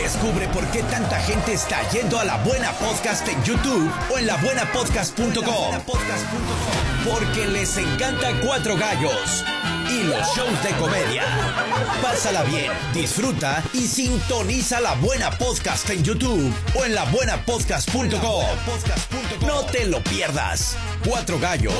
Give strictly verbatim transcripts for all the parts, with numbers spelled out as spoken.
Descubre por qué tanta gente está yendo a La Buena Podcast en YouTube o en la buena podcast punto com. Porque les encanta Cuatro Gallos y los shows de comedia. Pásala bien, disfruta y sintoniza La Buena Podcast en YouTube o en la buena podcast punto com. No te lo pierdas. Cuatro Gallos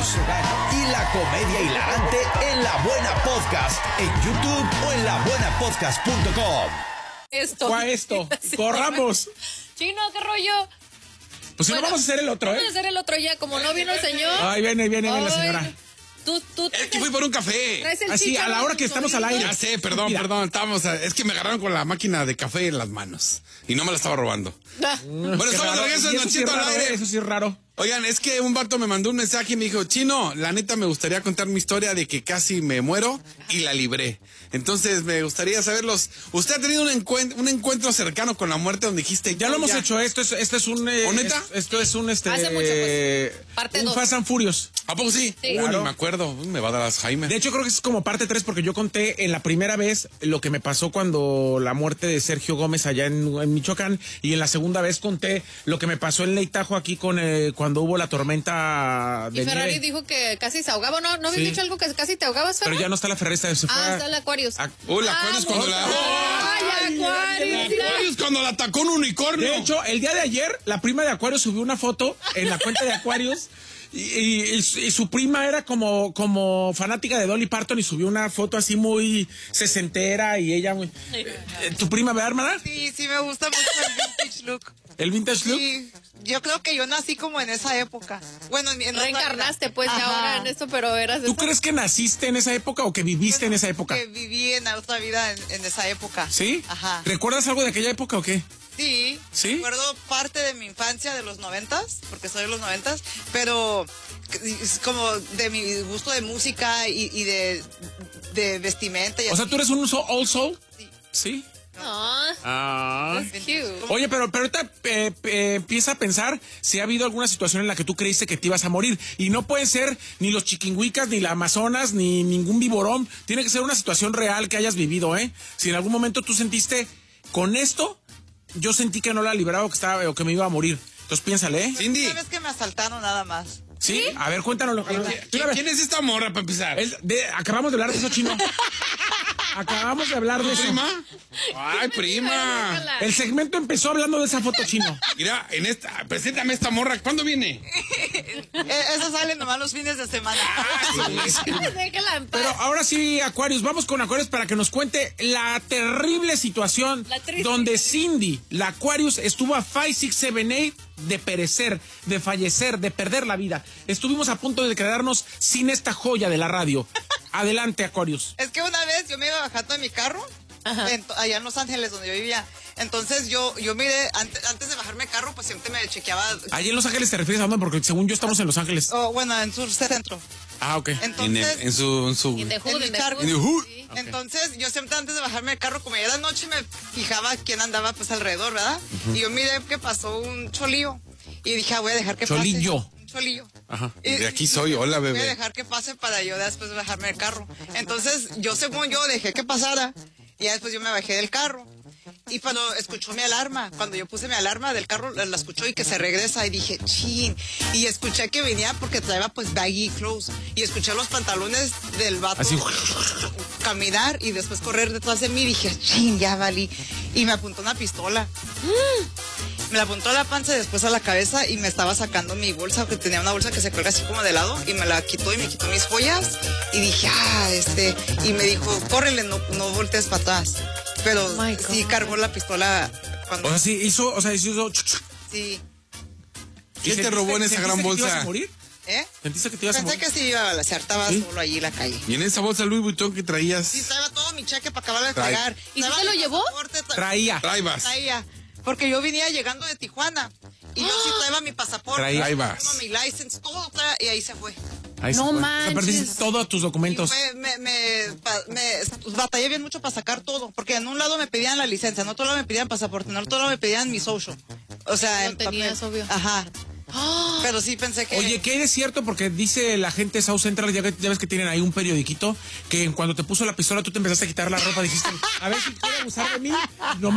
y la comedia hilarante en La Buena Podcast en YouTube o en la buena podcast punto com. Esto. ¿Cuál esto? Corramos. Chino, ¿qué rollo? Pues si Bueno, no vamos a hacer el otro, ¿eh? Vamos a hacer el otro ya, como no vino el señor. Ay, viene, viene, viene la Ay, señora. Tú, tú, Es que fui por un café. traes el Así, a la hora que estamos al aire. Ya sé, perdón, Mira. perdón. Estábamos, a- es que me agarraron con la máquina de café en las manos. Y no me la estaba robando. Ah, Bueno, Qué estamos de raro. regreso Y en eso sí Don es Cheto al raro, aire. ¿eh? Eso sí es raro. Oigan, es que un vato me mandó un mensaje y me dijo, Chino, la neta me gustaría contar mi historia de que casi me muero y la libré. Entonces me gustaría saberlos. ¿Usted ha tenido un, encuen- un encuentro cercano con la muerte donde dijiste... Ya lo hemos ya? hecho, esto es, esto es un... eh, ¿Oh, neta? es- esto es un, este... Hace mucho, pues. Parte un dos. Fast and Furious. ¿A poco sí? Sí. Uy, Claro. ni me acuerdo. Uy, me va a dar Alzheimer. De hecho, creo que es como parte tres porque yo conté en la primera vez lo que me pasó cuando la muerte de Sergio Gómez allá en, en Michoacán, y en la segunda vez conté lo que me pasó en Lake Tahoe aquí con eh, cuando hubo la tormenta de y Ferrari nieve. dijo que casi se ahogaba. ¿No, ¿no habías Sí. dicho algo que casi te ahogabas, Ferrari? Pero ya no está la Ferresta, se fue Ah, a- está el Aquarius. a- Uy, la Aquarius cuando la... ¡Ay, Aquarius! La Aquarius cuando la atacó un unicornio. De hecho, el día de ayer, la prima de Aquarius subió una foto en la cuenta de Aquarius y, y- y su- y su prima era como, como fanática de Dolly Parton y subió una foto así muy sesentera y ella muy... Eh, ¿Tu prima, verdad, hermana? Sí, sí me gusta mucho el vintage look. ¿El vintage look? Sí, yo creo que yo nací como en esa época. Bueno, en, en otra Reencarnaste, vida. pues, Ajá. ahora en esto, pero eras... ¿Tú esa- crees que naciste en esa época o que viviste en esa época? Que viví en la otra vida en, en esa época. ¿Sí? Ajá. ¿Recuerdas algo de aquella época o qué? Sí. ¿Sí? Recuerdo parte de mi infancia de los noventas, porque soy de los noventas, pero es como de mi gusto de música y, y de, de vestimenta. Y O sea, así. ¿tú eres un so- old soul? Sí. ¿Sí? Ah, Ah. that's cute. Oye, pero, pero ahorita eh, eh, empieza a pensar si ha habido alguna situación en la que tú creíste que te ibas a morir. Y no pueden ser ni los chiquinhuicas, ni la Amazonas, ni ningún viborón. Tiene que ser una situación real que hayas vivido, ¿eh? Si en algún momento tú sentiste, con esto, yo sentí que no la libraba o que, estaba, o que me iba a morir. Entonces piénsale, ¿eh? Cindy, Una vez que me asaltaron nada más. ¿Sí? A ver, cuéntanoslo. ¿quién, quién es esta morra para empezar? El- de- acabamos de hablar de eso, Chino. Acabamos de hablar de eso. ¿Prima? Ay, prima. El segmento empezó hablando de esa foto, Chino. Mira, en esta, preséntame esta morra. ¿Cuándo viene? Eh, Eso sale nomás los fines de semana. Déjala en paz. Pero ahora sí, Aquarius, vamos con Aquarius para que nos cuente la terrible situación La triste. donde Cindy, la Aquarius, estuvo a cinco, seis, siete, ocho de perecer, de fallecer, de perder la vida. Estuvimos a punto de quedarnos sin esta joya de la radio. Adelante, Aquarius. Es que una vez yo me iba bajando de mi carro, en- allá en Los Ángeles, donde yo vivía. Entonces yo, yo miré, antes, antes de bajarme el carro, pues siempre me chequeaba. Allí en Los Ángeles te refieres a dónde, porque según yo estamos en Los Ángeles. Oh, bueno, en Sur Centro. Ah, ok. En, Entonces, el- en su... En su... In the en hood, mi in the carro. hood. In the hood. Sí. Ok. entonces yo siempre antes de bajarme el carro, como ya era noche, me fijaba quién andaba pues alrededor, ¿verdad? Y yo miré que pasó un cholillo. Y dije, ah, voy a dejar que Cholillo. pase. Un cholillo. Ajá. Y de aquí soy, hola, Voy a bebé. dejar que pase para yo después bajarme del carro. Entonces, yo según yo dejé que pasara. Y ya después yo me bajé del carro. Y cuando escuchó mi alarma, cuando yo puse mi alarma del carro, la, la escuchó y que se regresa. Y dije, chin. Y escuché que venía porque traía pues baggy clothes. Y escuché los pantalones del vato Así. caminar y después correr detrás de mí. Y dije, chin, ya valí. Y me apuntó una pistola. Me la apuntó a la panza y después a la cabeza y me estaba sacando mi bolsa, porque tenía una bolsa que se cuelga así como de lado, y me la quitó y me quitó mis joyas y dije, ah, este, y me dijo, córrele, no, no voltees para atrás. Pero Oh my sí God. cargó la pistola cuando... O sea, sí hizo, o sea, hizo... Sí. ¿Quién te robó en esa gran ¿Sentiste que te ibas bolsa? a morir? ¿Eh? ¿Sentiste que te ibas a Pensé morir? que sí iba a balacear, estaba ¿Sí? solo allí en la calle. Y en esa bolsa Louis Vuitton que traías, Sí, traía todo mi cheque para acabar de Trae- pagar. ¿Y si Traía se lo mi llevó? pasaporte, tra- Traía. traibas. Traía. Porque yo venía llegando de Tijuana. Y yo sí traía mi pasaporte. Traía. Traibas. Mi license, todo traía, y ahí se fue. Ahí No se fue. manches. O sea, perdiste todos tus documentos. Y fue- me, me, pa- me batallé bien mucho para sacar todo, porque en un lado me pedían la licencia, en otro lado me pedían pasaporte, en otro lado me pedían mi social. O sea, Lo en tenías, papel. obvio. Ajá. Pero sí pensé que... Oye, ¿qué es cierto? Porque dice la gente de South Central, ya, que- ya ves que tienen ahí un periodiquito, que cuando te puso la pistola tú te empezaste a quitar la ropa, dijiste, a ver si quiere abusar de mí. No